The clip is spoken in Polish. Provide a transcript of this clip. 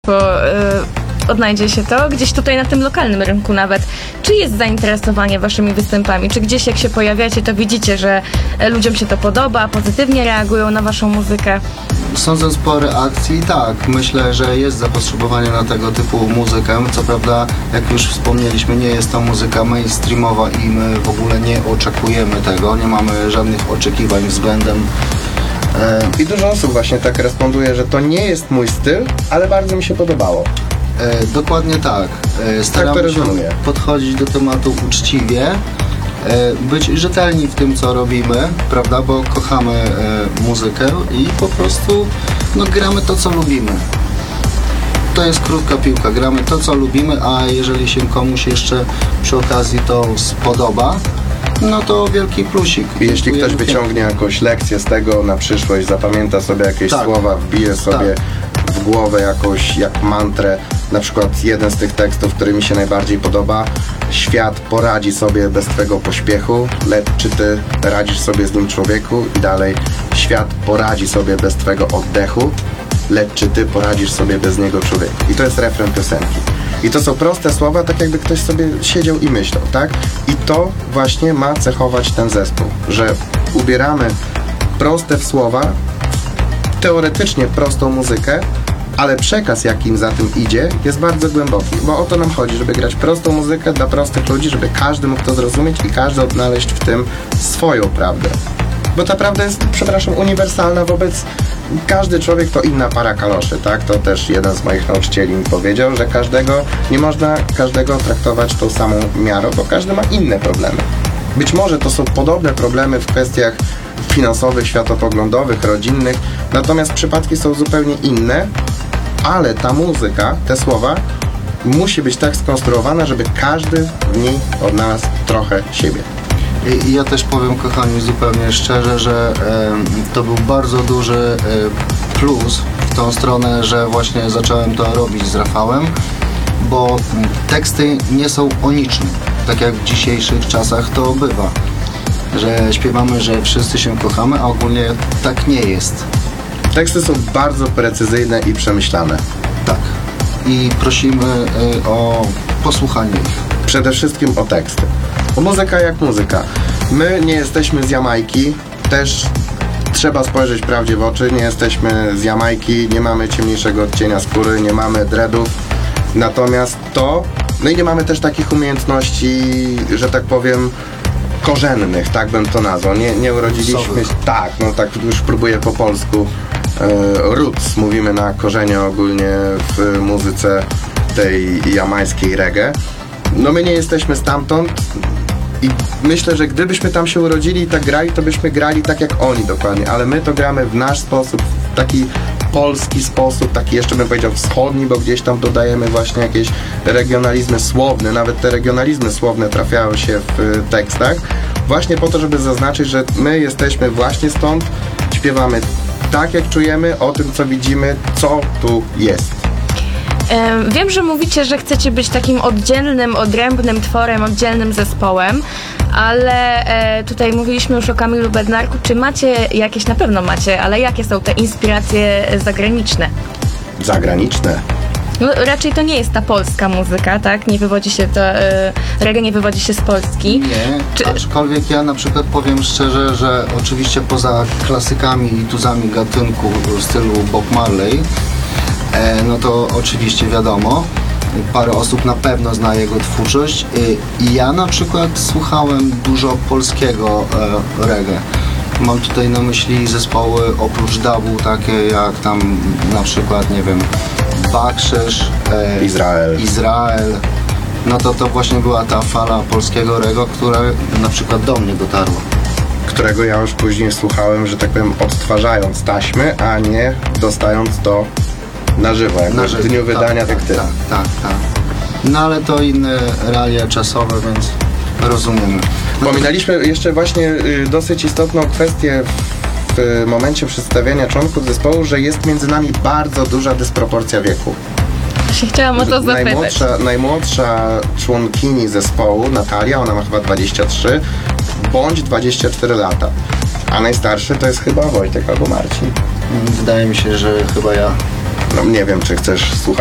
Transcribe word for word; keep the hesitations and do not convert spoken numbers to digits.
Bo y, odnajdzie się to gdzieś tutaj na tym lokalnym rynku nawet. Czy jest zainteresowanie waszymi występami? Czy gdzieś jak się pojawiacie, to widzicie, że ludziom się to podoba, pozytywnie reagują na waszą muzykę? Sądząc po reakcji, tak, myślę, że jest zapotrzebowanie na tego typu muzykę. Co prawda, jak już wspomnieliśmy, nie jest to muzyka mainstreamowa i my w ogóle nie oczekujemy tego, nie mamy żadnych oczekiwań względem. I dużo osób właśnie tak responduje, że to nie jest mój styl, ale bardzo mi się podobało. E, dokładnie tak. E, staramy tak to się podchodzić do tematu uczciwie, e, być rzetelni w tym, co robimy, prawda, bo kochamy e, muzykę i po prostu no, gramy to, co lubimy. To jest krótka piłka, gramy to, co lubimy, a jeżeli się komuś jeszcze przy okazji to spodoba, no to wielki plusik. Jeśli ktoś wyciągnie jakąś lekcję z tego na przyszłość, zapamięta sobie jakieś tak. słowa, wbije sobie tak. w głowę jakąś jak mantrę, na przykład jeden z tych tekstów, który mi się najbardziej podoba: świat poradzi sobie bez twego pośpiechu, lecz czy ty radzisz sobie z nim, człowieku? I dalej: świat poradzi sobie bez twego oddechu, lecz czy ty poradzisz sobie bez niego, człowieku? I to jest refren piosenki. I to są proste słowa, tak jakby ktoś sobie siedział i myślał, tak? I to właśnie ma cechować ten zespół, że ubieramy proste w słowa, teoretycznie prostą muzykę, ale przekaz, jakim za tym idzie, jest bardzo głęboki, bo o to nam chodzi, żeby grać prostą muzykę dla prostych ludzi, żeby każdy mógł to zrozumieć i każdy odnaleźć w tym swoją prawdę. Bo ta prawda jest, przepraszam, uniwersalna wobec... Każdy człowiek to inna para kaloszy, tak? To też jeden z moich nauczycieli mi powiedział, że każdego, nie można każdego traktować tą samą miarą, bo każdy ma inne problemy. Być może to są podobne problemy w kwestiach finansowych, światopoglądowych, rodzinnych, natomiast przypadki są zupełnie inne, ale ta muzyka, te słowa musi być tak skonstruowana, żeby każdy w niej odnalazł trochę siebie. I ja też powiem, kochani, zupełnie szczerze, że e, to był bardzo duży e, plus w tą stronę, że właśnie zacząłem to robić z Rafałem, bo teksty nie są o niczym, tak jak w dzisiejszych czasach to bywa, że śpiewamy, że wszyscy się kochamy, a ogólnie tak nie jest. Teksty są bardzo precyzyjne i przemyślane. Tak. I prosimy e, o posłuchanie ich. Przede wszystkim o teksty. Bo muzyka jak muzyka. My nie jesteśmy z Jamajki, też trzeba spojrzeć prawdzie w oczy, nie jesteśmy z Jamajki, nie mamy ciemniejszego odcienia skóry, nie mamy dreadów, natomiast to, no i nie mamy też takich umiejętności, że tak powiem, korzennych, tak bym to nazwał, nie, nie urodziliśmy się, tak, no tak już próbuję po polsku, e, roots, mówimy na korzenie ogólnie w muzyce tej jamańskiej reggae. No my nie jesteśmy stamtąd i myślę, że gdybyśmy tam się urodzili i tak grali, to byśmy grali tak jak oni dokładnie, ale my to gramy w nasz sposób, w taki polski sposób, taki jeszcze bym powiedział wschodni, bo gdzieś tam dodajemy właśnie jakieś regionalizmy słowne, nawet te regionalizmy słowne trafiają się w tekstach, właśnie po to, żeby zaznaczyć, że my jesteśmy właśnie stąd, śpiewamy tak jak czujemy, o tym co widzimy, co tu jest. Wiem, że mówicie, że chcecie być takim oddzielnym, odrębnym tworem, oddzielnym zespołem, ale e, tutaj mówiliśmy już o Kamilu Bednarku. Czy macie jakieś, na pewno macie, ale jakie są te inspiracje zagraniczne? Zagraniczne? No, raczej to nie jest ta polska muzyka, tak? Nie wywodzi się to, e, reggae nie wywodzi się z Polski. Nie, Czy... aczkolwiek ja na przykład powiem szczerze, że oczywiście poza klasykami i tuzami gatunku w stylu Bob Marley, E, no to oczywiście wiadomo, parę osób na pewno zna jego twórczość i ja na przykład słuchałem dużo polskiego e, reggae. Mam tutaj na myśli zespoły oprócz dubu, takie jak tam na przykład, nie wiem, Bakrzyż, e, Izrael. Izrael. No to to właśnie była ta fala polskiego reggae, która na przykład do mnie dotarła. Którego ja już później słuchałem, że tak powiem, odtwarzając taśmy, a nie dostając to na żywo, jak na w żywo, dniu tak, wydania tak, tak, tak, tak, tak, tak. No ale to inne realia czasowe, więc rozumiemy. Pominęliśmy jeszcze właśnie y, dosyć istotną kwestię w, w momencie przedstawiania członków zespołu, że jest między nami bardzo duża dysproporcja wieku. Się chciałam o to zapytać. Najmłodsza, najmłodsza członkini zespołu, Natalia, ona ma chyba dwadzieścia trzy bądź dwadzieścia cztery lata, a najstarszy to jest chyba Wojtek albo Marcin. Wydaje mi się, że chyba ja. No nie wiem, czy chcesz słuchać